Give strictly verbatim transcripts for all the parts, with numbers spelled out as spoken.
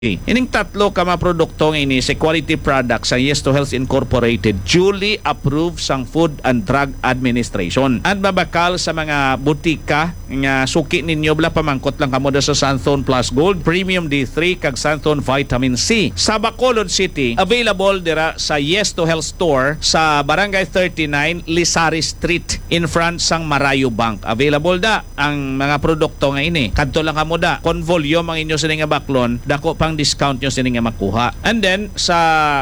Ining tatlo ka mga produkto ini sa quality products sa Yes to Health Incorporated duly approved sang Food and Drug Administration. At babakal sa mga butika nga suki ninyo bla pamangkot lang kamo sa Santhon Plus Gold, Premium D three kag Santhon Vitamin C. Sa Bacolod City, available dira sa Yes to Health Store sa Barangay thirty-nine Lisari Street in front sang Marayo Bank. Available da ang mga produkto nga ini. Kadto lang kamo da kon volume ang inyo sa nga baklon, dako pang discount nyo sini nga makuha. And then sa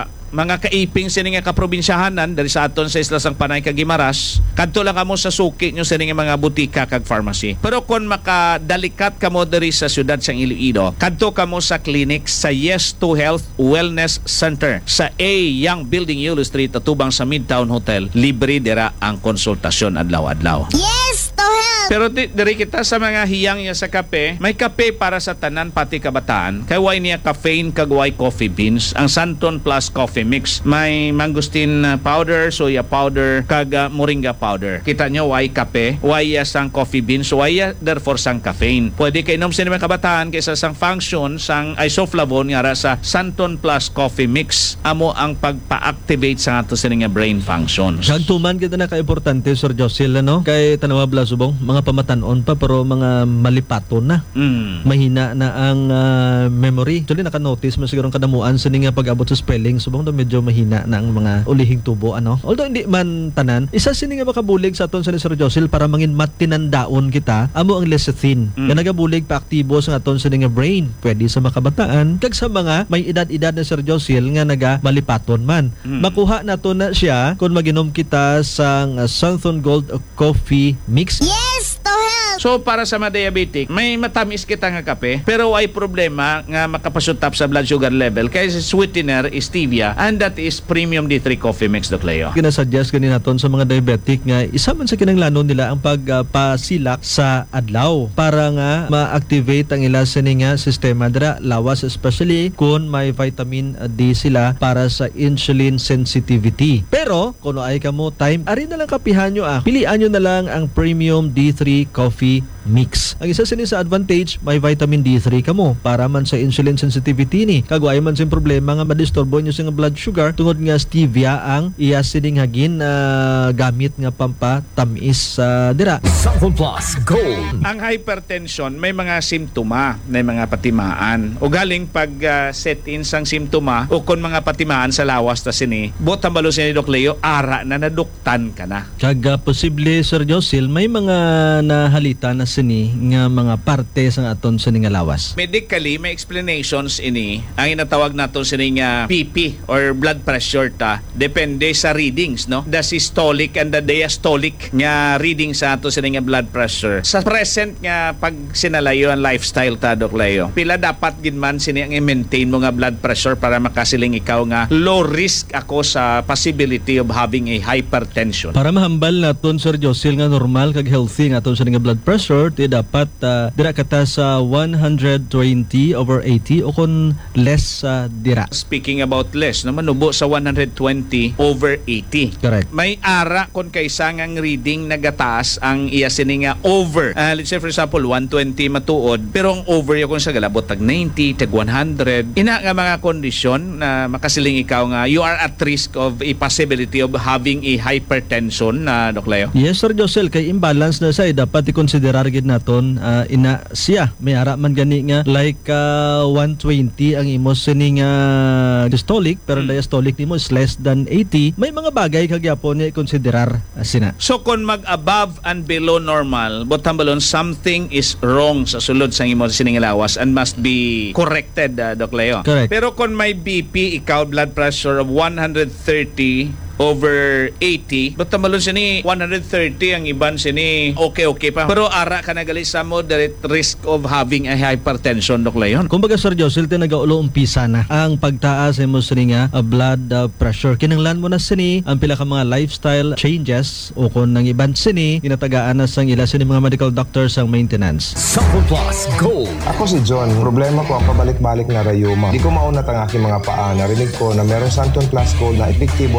mga kaiping sini nga kaprobinsyahanan dari sa aton sa Isla sang Panay kag Guimaras, kadto lang kamo sa suki nyo sini nga mga butika kag pharmacy. Pero kung makadalikat kamo diri sa syudad sang Iloilo, kadto kamo sa clinic sa Yes to Health Wellness Center sa A Young Building Yulo Street atubang sa Midtown Hotel. Libre dira ang konsultasyon adlaw-adlaw. Yes to Health. Pero di, diri kita sa mga hiyang niya sa kape, may kape para sa tanan pati kabataan. Kay way niya caffeine kag way coffee beans. Ang Santon Plus Coffee Mix. May mangosteen powder, soya powder, kag uh, moringa powder. Kita nyo way kape, way uh, sang coffee beans, way uh, therefore sang caffeine. Pwede kay inom sa mga kabataan kaysa sang function sang isoflavone nga ra sa Santon Plus Coffee Mix. Amo ang pagpa-activate sa ato sa nga brain functions. Kagtuman kita na ka-importante, Sir Josil, ano? Kay tanawa blasubong, mga pamatanon pa pero mga malipaton na. Mm. Mahina na ang uh, memory. Actually, naka-notice mo siguro kadamuan sa nga pag-abot sa spelling. Subong na medyo mahina na ang mga ulihing tubo, ano? Although hindi man tanan, isa sini nga makabulig sa aton sa ni Sir Josil para mangin matinandaon kita, amo ang lecithin. Mm. Nga nagabulig pa aktibo sa aton sa nga brain. Pwede sa makabataan, kag sa mga may edad-edad na Sir Josil nga naga malipaton man. Mm. Makuha nato na siya kung maginom kita sang uh, Santhon Gold Coffee Mix. Yes to Health. So para sa mga diabetic, may matamis kita nga kape, pero ay problema nga makapasutap sa blood sugar level kay sa sweetener stevia, and that is Premium D three Coffee Mix, Doc Leo. Kinasuggest ganin naton sa mga diabetic nga isa man sa kinanglanon nila ang pagpasilak uh, sa adlaw para nga ma-activate ang ila sini nga sistema dira lawas, especially kung may vitamin D sila para sa insulin sensitivity. Pero kung ay kamo time, ari na lang kapihan nyo ah. Pilian nyo na lang ang Premium D three Coffee Mix. Ang isa sini sa advantage, may vitamin D three kamo para man sa insulin sensitivity ni. Kagway man sa problema nga madisturbo nyo sa blood sugar tungod nga stevia ang iya sining hagin uh, gamit nga pampatamis sa uh, dira. Santhon Plus Gold. Ang hypertension may mga simptoma, may mga patimaan. O galing pag uh, set in sang simptoma o kon mga patimaan sa lawas ta sini, botang balo sini Doc Leo, ara na naduktan ka na. Kag uh, posible, Sir Josil, may mga nahalita na sini nga mga parte sa aton sini nga lawas. Medically, may explanations ini. Ang inatawag naton sini nga B P or blood pressure ta, depende sa readings, no? The systolic and the diastolic nga reading sa ato sini nga blood pressure. Sa present nga pag sinalayo ang lifestyle ta, Doc Leo, pila dapat gid man sini ang i-maintain mo nga blood pressure para makasiling ikaw nga low risk ako sa possibility of having a hypertension. Para mahambal naton, Sir Josil, nga normal kag healthy nga aton sini nga blood pressure, ti dapat uh, dira kata sa one twenty over eighty o kon less sa uh, dira. Speaking about less, naman nubo sa one twenty over eighty. Correct. May ara kon kaysa ngang reading nagataas ang iya sini nga over. Uh, let's say for example one twenty matuod, pero ang over yo kung sa galabot tag ninety, tag one hundred. Ina nga mga kondisyon na makasiling ikaw nga you are at risk of a possibility of having a hypertension na, uh, Doc Leo. Yes, Sir Josel, kay imbalance na say dapat i-considerar gid naton uh, ina siya may ara man gani nga like uh, one twenty ang imo sini nga systolic pero hmm. diastolic nimo is less than eighty. May mga bagay kagyapon ni konsiderar uh, sina. So kung mag above and below normal, bottom balon something is wrong sa sulod sa imo sini nga lawas and must be corrected, uh, Doc Leo. Correct. Pero kung may B P ikaw blood pressure of one thirty over eighty, but tamalon sini one thirty ang iban sini okay okay pa, pero ara ka nagali sa moderate risk of having a hypertension, Doc Leon. Kumbaga, Sir Josil, tinagaulo umpisa na ang pagtaas mo sini nga uh, blood uh, pressure. Kinanglan mo na sini ang pila ka mga lifestyle changes o kung nang iban sini ginatagaan na sang ila sini mga medical doctors ang maintenance. Santhon Plus Gold. Ako si John. Problema ko ang pabalik-balik na rayuma. Di ko maunat ang aking mga paa. Narinig ko na merong Santhon Plus Gold na epektibo sa ganitong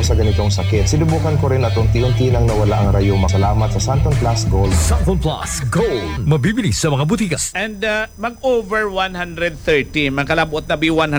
akong sakit. Sinubukan ko rin at unti-unti nang nawala ang rayuma. Salamat sa Santon Plus Gold. Santon Plus Gold. Mabibili sa mga butikas. And uh, mag-over one hundred thirty, magkalabot na be one